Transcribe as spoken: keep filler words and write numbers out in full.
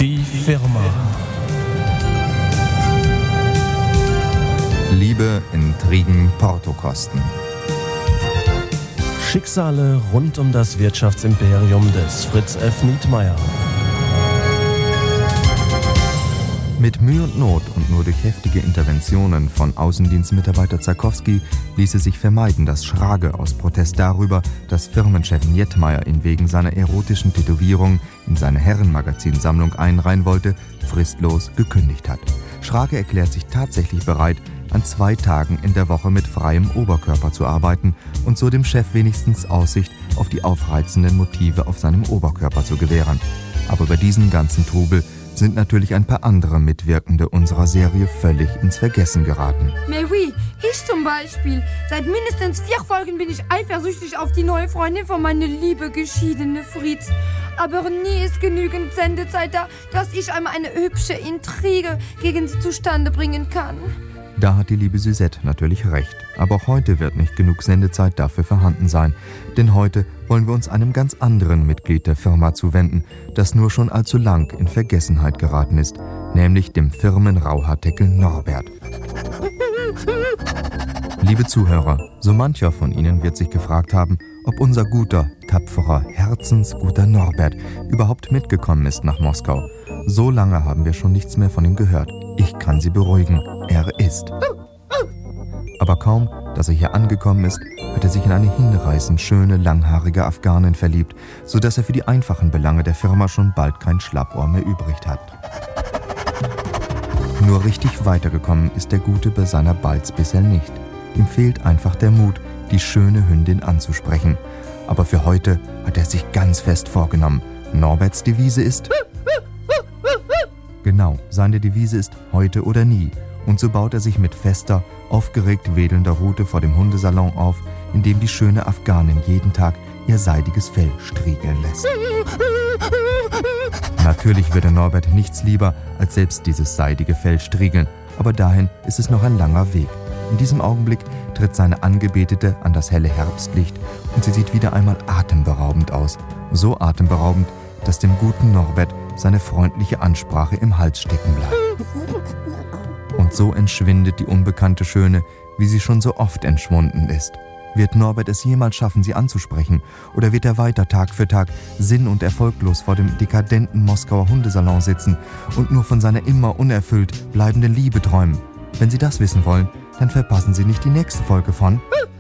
Die Firma. Liebe, Intrigen, Portokosten. Schicksale rund um das Wirtschaftsimperium des Fritz F. Nietmeyer. Mit Mühe und Not und nur durch heftige Interventionen von Außendienstmitarbeiter Zarkowski ließ es sich vermeiden, dass Schrage aus Protest darüber, dass Firmenchef Nietmeyer ihn wegen seiner erotischen Tätowierung in seine Herrenmagazinsammlung einreihen wollte, fristlos gekündigt hat. Schrage erklärt sich tatsächlich bereit, an zwei Tagen in der Woche mit freiem Oberkörper zu arbeiten und so dem Chef wenigstens Aussicht auf die aufreizenden Motive auf seinem Oberkörper zu gewähren. Aber über diesen ganzen Trubel sind natürlich ein paar andere Mitwirkende unserer Serie völlig ins Vergessen geraten. Mais oui, ich zum Beispiel. Seit mindestens vier Folgen bin ich eifersüchtig auf die neue Freundin von meiner liebe geschiedene Fritz. Aber nie ist genügend Sendezeit da, dass ich einmal eine hübsche Intrige gegen sie zustande bringen kann. Da hat die liebe Suzette natürlich recht. Aber auch heute wird nicht genug Sendezeit dafür vorhanden sein. Denn heute wollen wir uns einem ganz anderen Mitglied der Firma zuwenden, das nur schon allzu lang in Vergessenheit geraten ist, nämlich dem Firmenrauhaartickel Norbert. Liebe Zuhörer, so mancher von Ihnen wird sich gefragt haben, ob unser guter, tapferer, herzensguter Norbert überhaupt mitgekommen ist nach Moskau. So lange haben wir schon nichts mehr von ihm gehört. Ich kann Sie beruhigen, er ist. Aber kaum, dass er hier angekommen ist, hat er sich in eine hinreißend schöne, langhaarige Afghanin verliebt, sodass er für die einfachen Belange der Firma schon bald kein Schlappohr mehr übrig hat. Nur richtig weitergekommen ist der Gute bei seiner Balz bisher nicht. Ihm fehlt einfach der Mut, die schöne Hündin anzusprechen. Aber für heute hat er sich ganz fest vorgenommen. Norberts Devise ist... Genau, seine Devise ist heute oder nie. Und so baut er sich mit fester, aufgeregt wedelnder Rute vor dem Hundesalon auf, in dem die schöne Afghanin jeden Tag ihr seidiges Fell striegeln lässt. Natürlich würde Norbert nichts lieber, als selbst dieses seidige Fell striegeln, aber dahin ist es noch ein langer Weg. In diesem Augenblick tritt seine Angebetete an das helle Herbstlicht und sie sieht wieder einmal atemberaubend aus. So atemberaubend, dass dem guten Norbert seine freundliche Ansprache im Hals stecken bleibt. Und so entschwindet die unbekannte Schöne, wie sie schon so oft entschwunden ist. Wird Norbert es jemals schaffen, sie anzusprechen? Oder wird er weiter Tag für Tag sinn- und erfolglos vor dem dekadenten Moskauer Hundesalon sitzen und nur von seiner immer unerfüllt bleibenden Liebe träumen? Wenn Sie das wissen wollen, dann verpassen Sie nicht die nächste Folge von